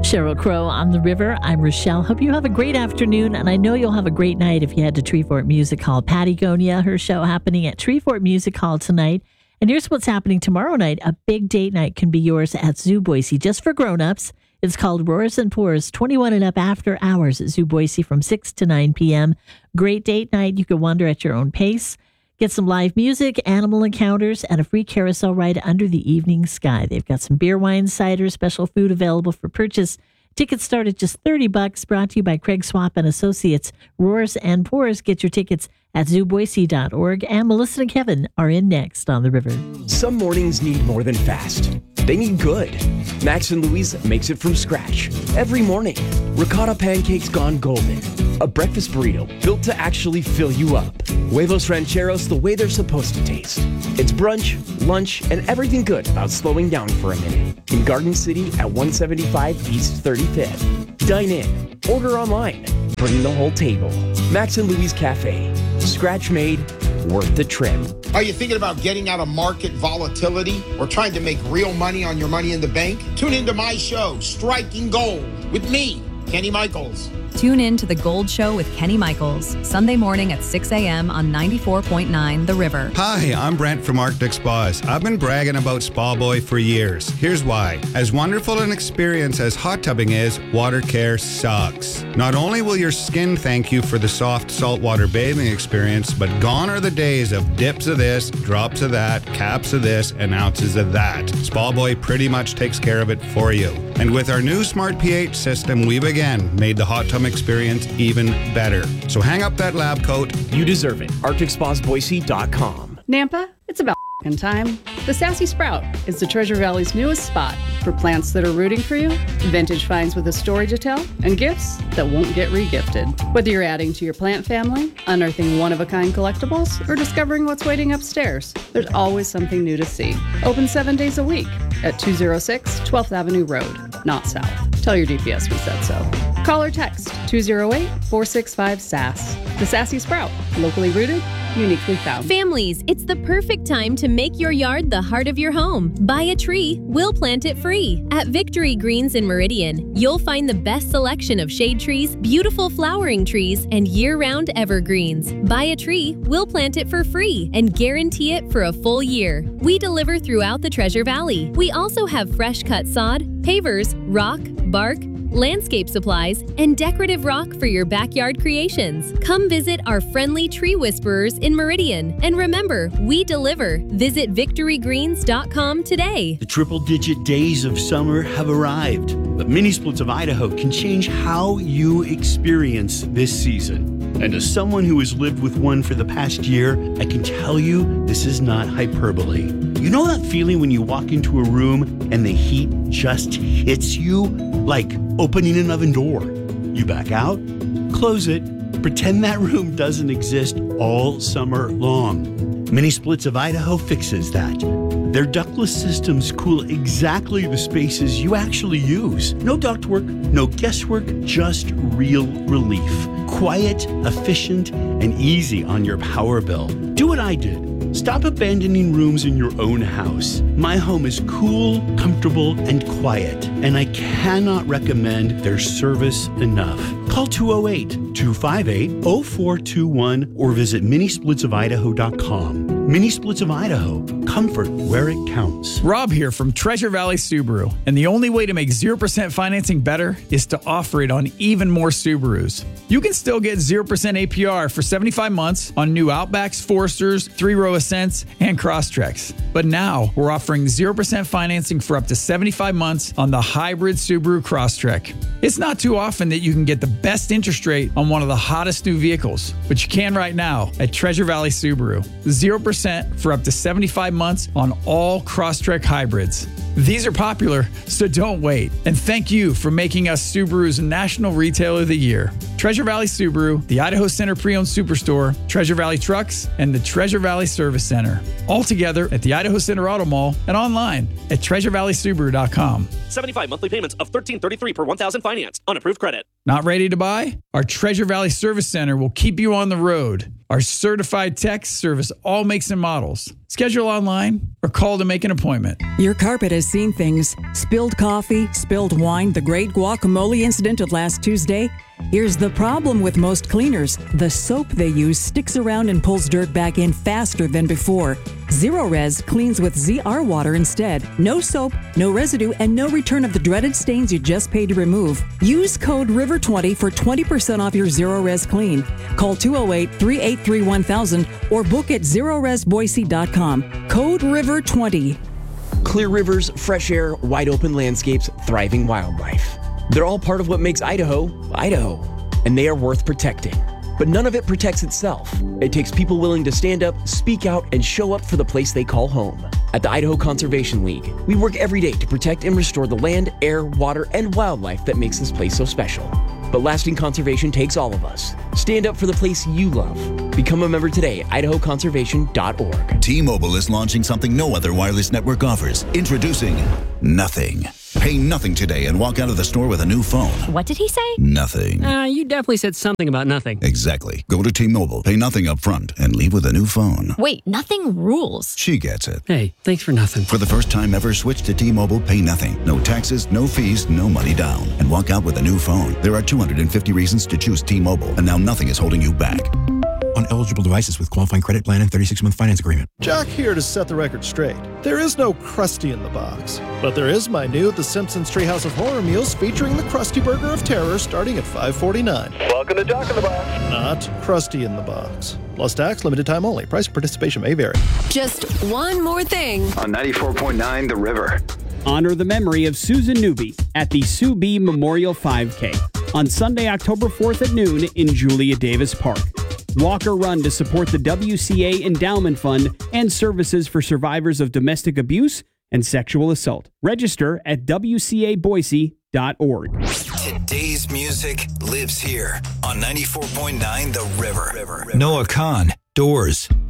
Sheryl Crow on the river. I'm Rochelle. Hope you have a great afternoon, and I know you'll have a great night if you head to Treefort Music Hall. Patagonia, her show happening at Treefort Music Hall tonight. And here's what's happening tomorrow night. A big date night can be yours at Zoo Boise, just for grown-ups. It's called Roars and Pours, 21 and up after hours at Zoo Boise from 6 to 9 p.m. Great date night. You can wander at your own pace. Get some live music, animal encounters, and a free carousel ride under the evening sky. They've got some beer, wine, cider, special food available for purchase. Tickets start at just $30, brought to you by Craig Swap and Associates. Roars and Pours. Get your tickets at zooboise.org. And Melissa and Kevin are in next on the river. Some mornings need more than fast. They need good. Max and Louise makes it from scratch every morning. Ricotta pancakes gone golden. A breakfast burrito built to actually fill you up. Huevos rancheros the way they're supposed to taste. It's brunch, lunch, and everything good about slowing down for a minute. In Garden City at 175 East 35th. Dine in. Order online. Bring the whole table. Max and Louise Cafe. Scratch made. Worth the trip. Are you thinking about getting out of market volatility or trying to make real money on your money in the bank? Tune into my show, Striking Gold, with me, Kenny Michaels. Tune in to The Gold Show with Kenny Michaels, Sunday morning at 6 a.m. on 94.9 The River. Hi, I'm Brent from Arctic Spas. I've been bragging about Spa Boy for years. Here's why. As wonderful an experience as hot tubbing is, water care sucks. Not only will your skin thank you for the soft saltwater bathing experience, but gone are the days of dips of this, drops of that, caps of this, and ounces of that. Spa Boy pretty much takes care of it for you. And with our new Smart pH system, we've again made the hot tub experience even better. So hang up that lab coat. You deserve it. ArcticSpasBoise.com. Nampa, it's about time. The Sassy Sprout is the Treasure Valley's newest spot for plants that are rooting for you, vintage finds with a story to tell, and gifts that won't get re-gifted. Whether you're adding to your plant family, unearthing one-of-a-kind collectibles, or discovering what's waiting upstairs, there's always something new to see. Open 7 days a week at 206 12th Avenue Road, not south. Tell your DPS we said so. Call or text 208-465-SASS. The Sassy Sprout, locally rooted, uniquely found. Families, it's the perfect time to make your yard the heart of your home. Buy a tree, we'll plant it free. At Victory Greens in Meridian, you'll find the best selection of shade trees, beautiful flowering trees, and year-round evergreens. Buy a tree, we'll plant it for free and guarantee it for a full year. We deliver throughout the Treasure Valley. We also have fresh cut sod, pavers, rock, bark, landscape supplies, and decorative rock for your backyard creations. Come visit our friendly tree whisperers in Meridian. And remember, we deliver. Visit victorygreens.com today. The triple-digit days of summer have arrived, but Mini Splits of Idaho can change how you experience this season. And as someone who has lived with one for the past year, I can tell you this is not hyperbole. You know that feeling when you walk into a room and the heat just hits you? Like opening an oven door. You back out, close it, pretend that room doesn't exist all summer long. Mini Splits of Idaho fixes that. Their ductless systems cool exactly the spaces you actually use. No ductwork, no guesswork, just real relief. Quiet, efficient, and easy on your power bill. Do what I did. Stop abandoning rooms in your own house. My home is cool, comfortable, and quiet, and I cannot recommend their service enough. Call 208-258-0421 or visit minisplitsofidaho.com. Mini Splits of Idaho. Comfort where it counts. Rob here from Treasure Valley Subaru. And the only way to make 0% financing better is to offer it on even more Subarus. You can still get 0% APR for 75 months on new Outbacks, Foresters, 3-row Ascents, and Crosstreks. But now we're offering 0% financing for up to 75 months on the hybrid Subaru Crosstrek. It's not too often that you can get the best interest rate on one of the hottest new vehicles, but you can right now at Treasure Valley Subaru. 0% for up to 75 months on all Crosstrek hybrids. These are popular, so don't wait. And thank you for making us Subaru's National Retailer of the Year. Treasure Valley Subaru, the Idaho Center Pre-Owned Superstore, Treasure Valley Trucks, and the Treasure Valley Service Center. All together at the Idaho Center Auto Mall and online at treasurevalleysubaru.com. 75 monthly payments of $1,333 per 1,000 financed on approved credit. Not ready to buy? Our Treasure Valley Service Center will keep you on the road. Our certified techs service all makes and models. Schedule online or call to make an appointment. Your carpet is has seen things. Spilled coffee, spilled wine, the great guacamole incident of last Tuesday. Here's the problem with most cleaners. The soap they use sticks around and pulls dirt back in faster than before. Zero-Res cleans with ZR water instead. No soap, no residue, and no return of the dreaded stains you just paid to remove. Use code RIVER20 for 20% off your Zero-Res clean. Call 208-383-1000 or book at ZeroResBoise.com. Code RIVER20. Clear rivers, fresh air, wide open landscapes, thriving wildlife. They're all part of what makes Idaho, Idaho, and they are worth protecting. But none of it protects itself. It takes people willing to stand up, speak out, and show up for the place they call home. At the Idaho Conservation League, we work every day to protect and restore the land, air, water, and wildlife that makes this place so special. But lasting conservation takes all of us. Stand up for the place you love. Become a member today at idahoconservation.org. T-Mobile is launching something no other wireless network offers. Introducing Nothing. Pay nothing today and walk out of the store with a new phone. What did he say? Nothing. You definitely said something about nothing. Exactly. Go to T-Mobile, pay nothing up front, and leave with a new phone. Wait, nothing rules. She gets it. Hey, thanks for nothing. For the first time ever, switch to T-Mobile, pay nothing. No taxes, no fees, no money down. And walk out with a new phone. There are 250 reasons to choose T-Mobile, and now nothing is holding you back. On eligible devices with qualifying credit plan and 36-month finance agreement. Jack here to set the record straight. There is no Krusty in the box, but there is my new The Simpsons Treehouse of Horror meals featuring the Krusty Burger of Terror starting at $5.49. Welcome to Jack in the Box. Not Krusty in the box. Plus tax, limited time only. Price and participation may vary. Just one more thing. On 94.9 The River. Honor the memory of Susan Newby at the Sue B. Memorial 5K on Sunday, October 4th at noon in Julia Davis Park. Walk or run to support the WCA Endowment Fund and services for survivors of domestic abuse and sexual assault. Register at WCABoise.org. Today's music lives here on 94.9 The River. Noah Kahn, Doors.